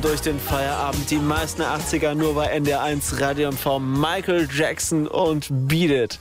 durch den Feierabend. Die meisten 80er nur bei NDR1 Radio MV. Michael Jackson und Beat It.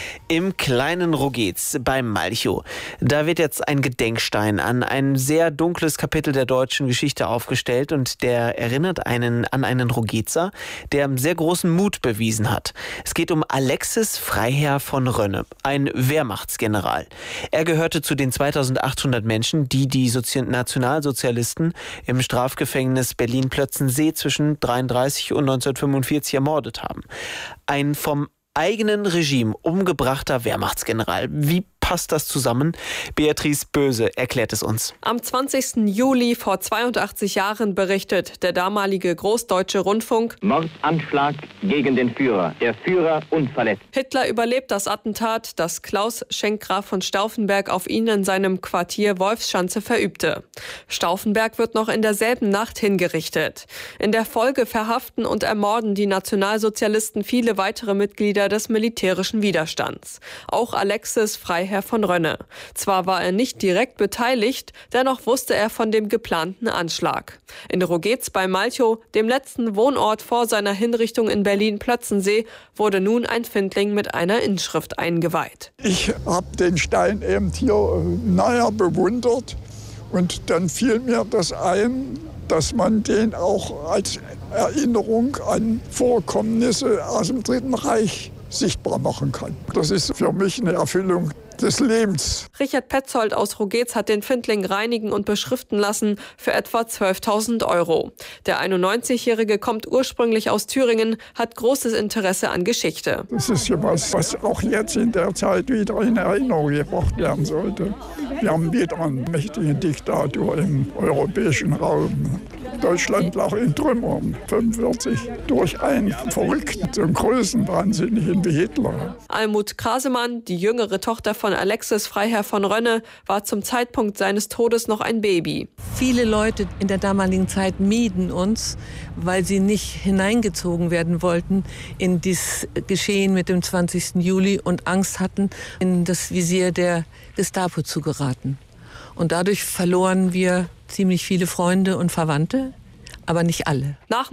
Im kleinen Rogetz bei Malchow. Da wird jetzt ein Gedenkstein an ein sehr dunkles Kapitel der deutschen Geschichte aufgestellt und der erinnert an einen Rogetzer, der sehr großen Mut bewiesen hat. Es geht um Alexis Freiherr von Rönne, ein Wehrmachtsgeneral. Er gehörte zu den 2800 Menschen, die Nationalsozialisten im Strafgefängnis Berlin-Plötzensee zwischen 1933 und 1945 ermordet haben. Ein vom eigenen Regime umgebrachter Wehrmachtsgeneral. Wie passt das zusammen? Beatrice Böse erklärt es uns. Am 20. Juli vor 82 Jahren berichtet der damalige Großdeutsche Rundfunk: Mordanschlag gegen den Führer. Der Führer unverletzt. Hitler überlebt das Attentat, das Klaus Schenkgraf von Stauffenberg auf ihn in seinem Quartier Wolfschanze verübte. Stauffenberg wird noch in derselben Nacht hingerichtet. In der Folge verhaften und ermorden die Nationalsozialisten viele weitere Mitglieder des militärischen Widerstands. Auch Alexis Freiherr von Rönne. Zwar war er nicht direkt beteiligt, dennoch wusste er von dem geplanten Anschlag. In Rogetz bei Malchow, dem letzten Wohnort vor seiner Hinrichtung in Berlin-Plötzensee, wurde nun ein Findling mit einer Inschrift eingeweiht. Ich habe den Stein eben hier näher bewundert und dann fiel mir das ein, dass man den auch als Erinnerung an Vorkommnisse aus dem Dritten Reich sichtbar machen kann. Das ist für mich eine Erfüllung des Lebens. Richard Petzold aus Rogetz hat den Findling reinigen und beschriften lassen für etwa 12.000 €. Der 91-Jährige kommt ursprünglich aus Thüringen, hat großes Interesse an Geschichte. Das ist ja was auch jetzt in der Zeit wieder in Erinnerung gebracht werden sollte. Wir haben wieder einen mächtigen Diktator im europäischen Raum. Deutschland lag in Trümmern, 1945, durch einen verrückten und größenwahnsinnigen wie Hitler. Almut Krasemann, die jüngere Tochter von Alexis Freiherr von Rönne, war zum Zeitpunkt seines Todes noch ein Baby. Viele Leute in der damaligen Zeit mieden uns, weil sie nicht hineingezogen werden wollten in das Geschehen mit dem 20. Juli und Angst hatten, in das Visier der Gestapo zu geraten. Und dadurch verloren wir ziemlich viele Freunde und Verwandte, aber nicht alle. Nach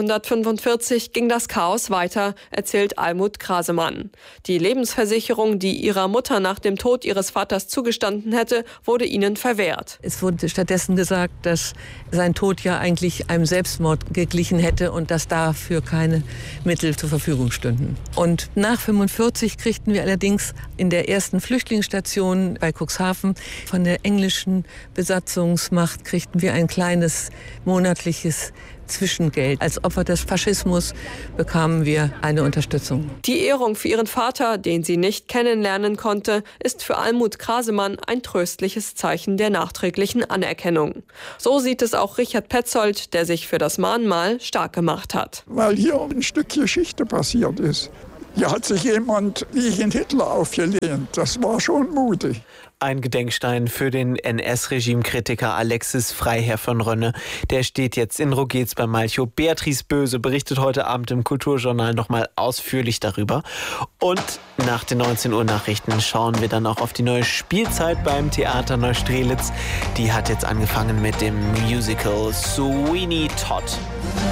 1945 ging das Chaos weiter, erzählt Almut Krasemann. Die Lebensversicherung, die ihrer Mutter nach dem Tod ihres Vaters zugestanden hätte, wurde ihnen verwehrt. Es wurde stattdessen gesagt, dass sein Tod ja eigentlich einem Selbstmord geglichen hätte und dass dafür keine Mittel zur Verfügung stünden. Und nach 1945 kriegten wir allerdings in der ersten Flüchtlingsstation bei Cuxhaven von der englischen Besatzungsmacht kriegten wir ein kleines monatliches Zwischengeld. Als Opfer des Faschismus bekamen wir eine Unterstützung. Die Ehrung für ihren Vater, den sie nicht kennenlernen konnte, ist für Almut Krasemann ein tröstliches Zeichen der nachträglichen Anerkennung. So sieht es auch Richard Petzold, der sich für das Mahnmal stark gemacht hat. Weil hier ein Stück Geschichte passiert ist. Hier hat sich jemand gegen Hitler aufgelehnt. Das war schon mutig. Ein Gedenkstein für den NS-Regime-Kritiker Alexis Freiherr von Rönne. Der steht jetzt in Rogetz bei Malchow. Beatrice Böse berichtet heute Abend im Kulturjournal nochmal ausführlich darüber. Und nach den 19 Uhr Nachrichten schauen wir dann auch auf die neue Spielzeit beim Theater Neustrelitz. Die hat jetzt angefangen mit dem Musical Sweeney Todd.